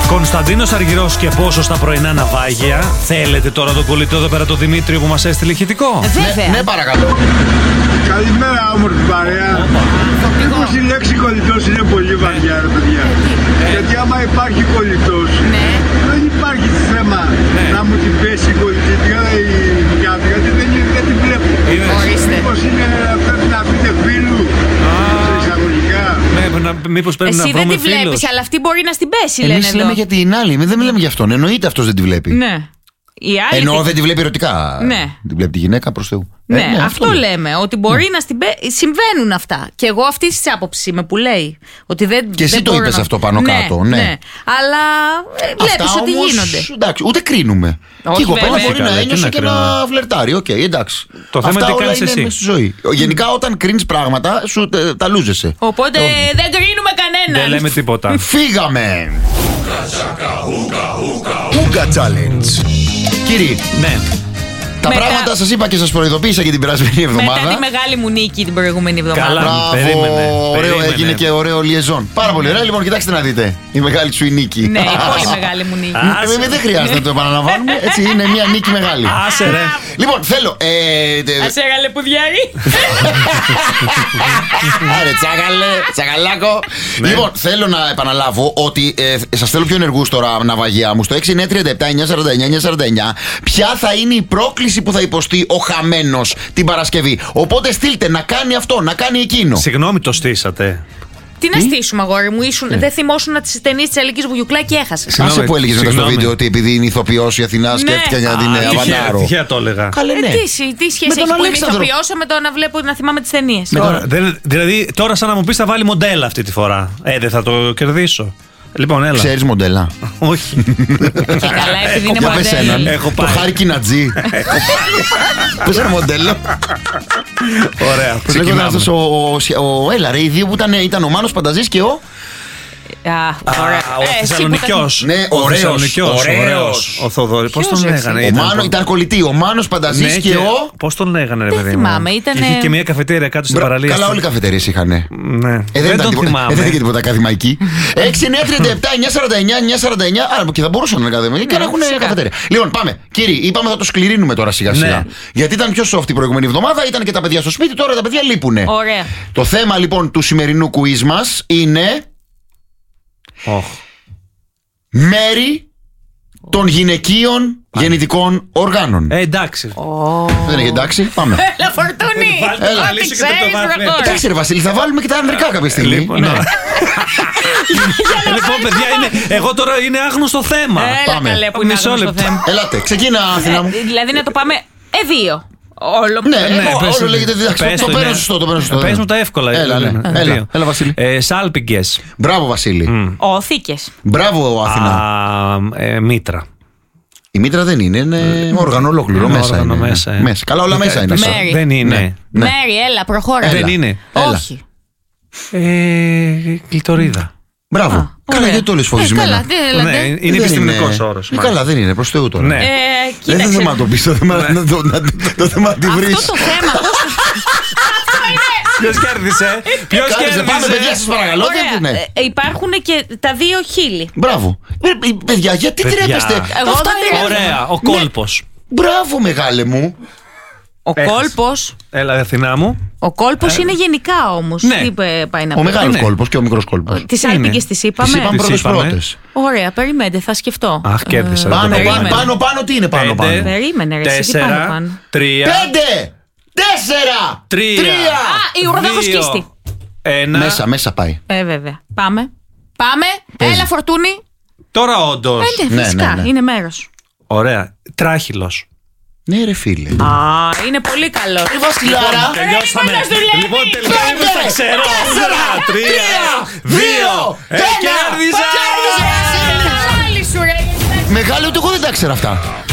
Κωνσταντίνος Αργυρός και πόσο στα πρωινά ναυάγια. Θέλετε τώρα τον κολλητό εδώ πέρα, το Δημήτριο που μας έστειλε ηχητικό? Βέβαια. Ναι, παρακαλώ. Καλημέρα, όμορφη παρέα. Μήπως η λέξη κολλητός είναι πολύ βαριά, ρε παιδιά? Γιατί άμα υπάρχει κολλητός, δεν υπάρχει θέμα να μου την πέσει η κολλητή, γιατί δεν την βλέπω. Μήπως πρέπει να πείτε φίλου, σε εισαγωγικά. Μήπως πρέπει να βρούμε φίλους. Εσύ δεν τη βλέπεις, αλλά αυτή μπορεί να στην πέσει, λένε εδώ. Εμείς λέμε για την άλλη, δεν μιλάμε για αυτόν. Εννοείται αυτός δεν τη βλέπει. Ναι. Ενώ δεν τη βλέπει ερωτικά. Ναι. Την βλέπει τη γυναίκα προς Θεού. Ναι, αυτό λέμε. Ότι μπορεί να στην πέσει. Συμβαίνουν αυτά. Και εγώ αυτή τη άποψη είμαι που λέει. Ότι δεν. Και εσύ δεν το είπες αυτό πάνω κάτω. Ναι. Αλλά βλέπεις ότι γίνονται. Εντάξει, ούτε κρίνουμε. Και η κοπέλα μπορεί να ένιωσε και να φλερτάρει. Οκ, εντάξει. Το θέμα είναι τι κάνεις εσύ. Στη ζωή. Γενικά όταν κρίνεις πράγματα, σου τα λούζεσαι. Οπότε δεν κρίνουμε κανέναν. Δεν λέμε τίποτα. Φύγαμε. Ούγκα Challenge. Κύριοι, ναι. Τα πράγματα σας είπα και σας προειδοποίησα για την περασμένη εβδομάδα. Μετά τη μεγάλη μου νίκη την προηγούμενη εβδομάδα. Καλά, περίμενε. Ωραίο, έγινε και ωραίο liaison. Πάρα πολύ ωραία. Λοιπόν, κοιτάξτε να δείτε. Η μεγάλη σου η νίκη. Ναι, η πολύ μεγάλη μου νίκη. Δεν χρειάζεται να το επαναλαμβάνουμε. Έτσι, είναι μια νίκη μεγάλη. Άσε ρε. Λοιπόν, θέλω. Άσε ρε λεπουδιάρι. Άρε, τσακαλάκο. Λοιπόν, θέλω να επαναλάβω ότι σας θέλω πιο ενεργούς τώρα, ναυαγιά μου. Στο 6937-949-949, ποια θα είναι η πρόκληση που θα υποστεί ο χαμένος την Παρασκευή. Οπότε στείλτε να κάνει αυτό, να κάνει εκείνο. Συγγνώμη, το στήσατε. Τι να στήσουμε, αγόρι μου, δεν θυμόσουν τις ταινίες της Αλικής Βουγιουκλά και έχασες. Άσε που έλεγες μετά στο βίντεο ότι επειδή είναι ηθοποιός η Αθηνά σκέφτηκε για να την αβαντάρω. Τυχαία το έλεγα. Καλέ, ναι. Τι σχέση έχει που είμαι ηθοποιός με το να βλέπω, να θυμάμαι τις ταινίες. Δηλαδή τώρα σαν να μου πεις θα βάλει μοντέλα αυτή τη φορά. Δεν θα το κερδίσω. Λοιπόν, έλα. Ξέρεις μοντέλα? Όχι. Και καλά, επειδή είναι μοντέλα. Έχω πάει. Το Χάρη Κινατζή. Πες ένα μοντέλο. Ωραία. Ξεκινάμε αυτός έλα ρε, οι δύο που ήταν ο Μάνος Πανταζής και ο... Ο Θεσσαλονικιός. Ναι, ωραίος. Ο Θοδωρής. Πώς τον λέγανε? Ο Μάνος ήταν κολλητή. Ο Μάνος Πανταζής και ο... Πώς τον λέγανε, ρε παιδί μου? Δεν θυμάμαι. Είχε και μια καφετέρια κάτω στην παραλία. Καλά, όλοι οι καφετέρειες είχανε. Ναι. Δεν τον θυμάμαι. Δεν είχε τίποτα ακαδημαϊκή. 6, 9, 37, 9, 49, 9, 49. Άρα και θα μπορούσαν να είναι ακαδημαϊκή και να έχουν καφετέρια. Λοιπόν, πάμε. Κύριοι, είπαμε θα το σκληρύνουμε τώρα σιγά σιγά. Γιατί ήταν πιο soft η προηγούμενη εβδομάδα, ήταν και τα παιδιά στο σπίτι, τώρα τα παιδιά λείπουνε. Ωραία. Το θέμα λοιπόν του σημερινού quiz μας είναι. Μέρη των γυναικείων γεννητικών οργάνων. Εντάξει. Δεν είναι εντάξει, πάμε. Έλα, Φορτούνη! Εντάξει ρε Βασίλη, θα βάλουμε και τα ανδρικά κάποια στιγμή. Λοιπόν, παιδιά, εγώ τώρα είναι άγνωστο θέμα. Έλα, καλέ, που είναι άγνωστο θέμα. Ελάτε, ξεκίνα, Αθηνά μου. Δηλαδή να το πάμε δύο. Όλο όλο λέγεται διδάξιο. Το παίρνω σωστό. Πες μου τα εύκολα. Έλα, Βασίλη. Σάλπιγγες. Μπράβο, Βασίλη. Οθήκες. Μπράβο, Αθηνά. Μήτρα. Η μήτρα δεν είναι όργανο ολόκληρο. Μέσα. Καλά, όλα μέσα είναι. Δεν είναι. Μέρη, έλα, προχώρα. Δεν είναι. Όχι. Κλειτορίδα. Μπράβο. Καλά, γιατί το λες φοβισμένα. Είναι επιστημονικός όρος. Καλά, δεν είναι, προς Θεού τώρα. Δεν Κοίταξε. θα θέμα να το πεις, το θέμα να τη βρεις. Αυτό το θέμα. Ποιος κέρδισε? Πάμε, παιδιά, σας παρακαλώ. Υπάρχουν και τα δύο χείλη. Μπράβο. Παιδιά, γιατί τρέπεστε? Ωραία, ο κόλπος. Μπράβο, μεγάλε μου. Ο κόλπος. Έλα, Αθηνά μου. Ο κόλπος είναι γενικά όμως. Ναι. Τι πάει να πει? Ο μεγάλος κόλπος και ο μικρός κόλπος. Τις άλπιγγες τις είπαμε. Τις είπαμε πρώτες. Ωραία, περιμένετε, θα σκεφτώ. Αχ, κέρδισα. Πάνω, τι είναι πάνω. Περίμενε, ρε, εσύ, τι πάνω. 3, 5, 4, 3. Η ουρδάχος κίστη. Μέσα πάει. Βέβαια. Πάμε. Έλα, Φορτούνη. Τώρα όντως. Φυσικά, είναι μέρος. Ωραία. Τράχυλος. Ναι, ρε φίλε. Είναι πολύ καλό. Η Βασιλάρα. Τελειώσαμε. Λοιπόν, τελικά είμαι στα ξέρω. 3, 2, κέρδισα. Μεγάλη, ούτε εγώ δεν τα ξέρω αυτά.